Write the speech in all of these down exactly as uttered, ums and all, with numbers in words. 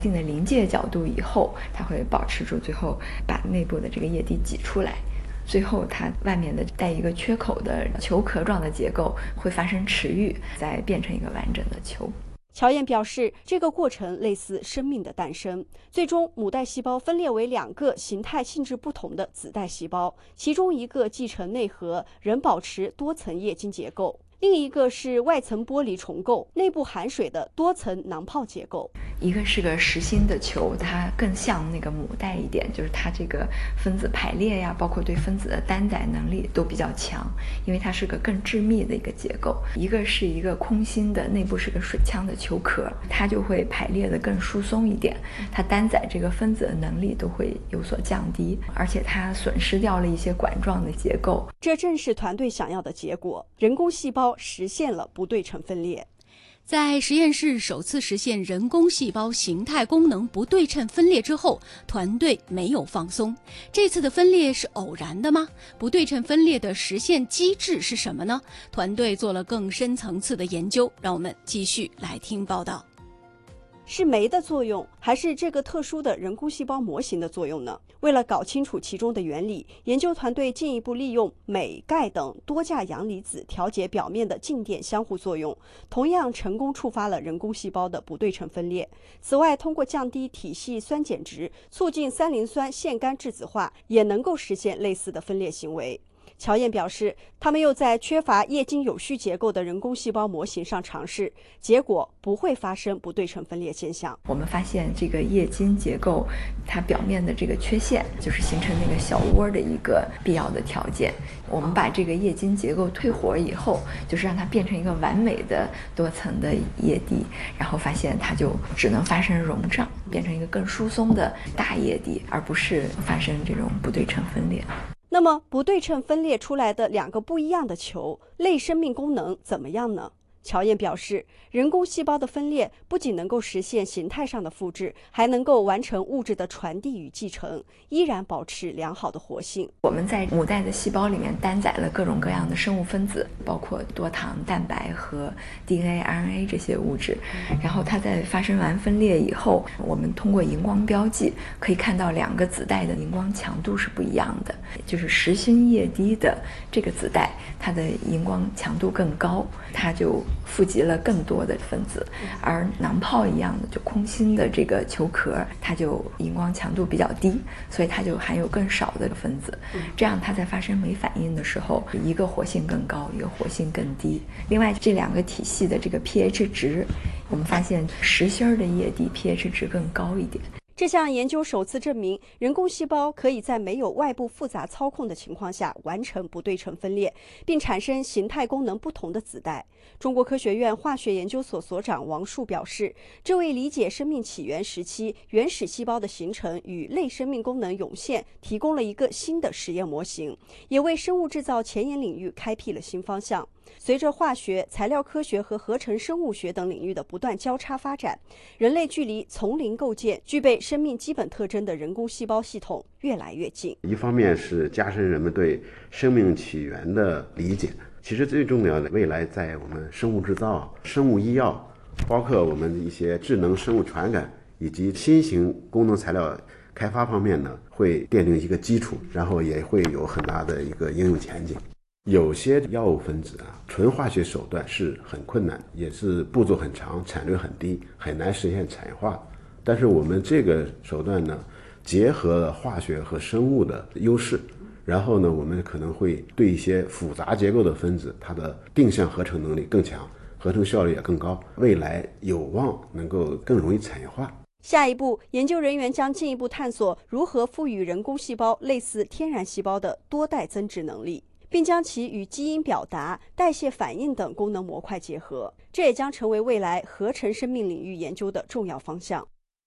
一定的临界角度以后，它会保持住，最后把内部的这个液滴挤出来。最后它外面的带一个缺口的球壳状的结构会发生迟愈，再变成一个完整的球。 乔燕表示，这个过程类似生命的诞生。最终，母带细胞分裂为两个形态性质不同的子带细胞，其中一个继承内核，仍保持多层液晶结构。另一个是外层剥离重构，内部含水的多层囊泡结构。 一个是个实心的球，它更像那个母带一点，就是它这个分子排列呀，包括对分子的担载能力都比较强，因为它是个更致密的一个结构。一个是一个空心的，内部是个水腔的球壳，它就会排列的更疏松一点，它担载这个分子的能力都会有所降低，而且它损失掉了一些管状的结构。 这正是团队想要的结果，人工细胞实现了不对称分裂。 在实验室首次实现人工细胞形态功能不对称分裂之后，团队没有放松。这次的分裂是偶然的吗？不对称分裂的实现机制是什么呢？团队做了更深层次的研究，让我们继续来听报道。 是酶的作用，还是这个特殊的人工细胞模型的作用呢？为了搞清楚其中的原理，研究团队进一步利用镁、钙等多价阳离子调节表面的静电相互作用，同样成功触发了人工细胞的不对称分裂。此外，通过降低体系酸碱值，促进三磷酸腺苷质子化，也能够实现类似的分裂行为。乔燕表示，他们又在缺乏液晶有序结构的人工细胞模型上尝试，结果不会发生不对称分裂现象。 我们发现这个液晶结构它表面的这个缺陷，就是形成那个小窝的一个必要的条件。我们把这个液晶结构退活以后，就是让它变成一个完美的多层的液滴，然后发现它就只能发生溶胀，变成一个更疏松的大液滴，而不是发生这种不对称分裂。 那么不对称分裂出来的两个不一样的球，类生命功能怎么样呢？乔燕表示，人工细胞的分裂不仅能够实现形态上的复制，还能够完成物质的传递与继承，依然保持良好的活性。 我们在母带的细胞里面担载了各种各样的生物分子，包括多糖、蛋白和 D N A、R N A 这些物质。然后它在发生完分裂以后，我们通过荧光标记可以看到两个子带的荧光强度是不一样的，就是实心液滴的这个子带，它的荧光强度更高，它就富集了更多的分子，而囊泡一样的就空心的这个球壳，它就荧光强度比较低，所以它就含有更少的分子，这样它在发生酶反应的时候，一个活性更高，一个活性更低。另外这两个体系的这个 pH 值，我们发现实心的液滴 pH 值更高一点。 这项研究首次证明，人工细胞可以在没有外部复杂操控的情况下完成不对称分裂，并产生形态功能不同的子带。中国科学院化学研究所所长王树表示，这为理解生命起源时期原始细胞的形成与类生命功能涌现提供了一个新的实验模型，也为生物制造前沿领域开辟了新方向。随着化学、材料科学和合成生物学等领域的不断交叉发展，人类距离从零构建具备生命基本特征的人工细胞系统越来越近。 一方面是加深人们对生命起源的理解，其实最重要的，未来在我们生物制造、生物医药，包括我们一些智能生物传感以及新型功能材料开发方面呢，会奠定一个基础，然后也会有很大的一个应用前景。有些药物分子啊，纯化学手段是很困难，也是步骤很长，产率很低，很难实现产业化。但是我们这个手段呢，结合了化学和生物的优势，然后呢，我们可能会对一些复杂结构的分子，它的定向合成能力更强，合成效率也更高，未来有望能够更容易产业化。 下一步，研究人员将进一步探索如何赋予人工细胞类似天然细胞的多代增殖能力，并将其与基因表达、代谢反应等功能模块结合，这也将成为未来合成生命领域研究的重要方向。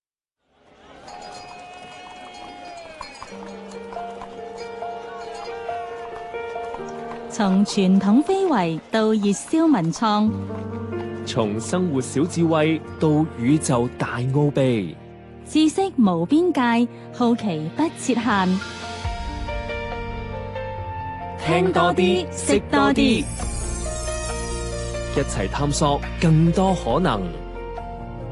從傳統非遺到熱銷文創， 從生活小智慧到宇宙大奧秘， 知識無邊界，好奇不設限。 聽多啲，識多啲，一齊探索更多可能。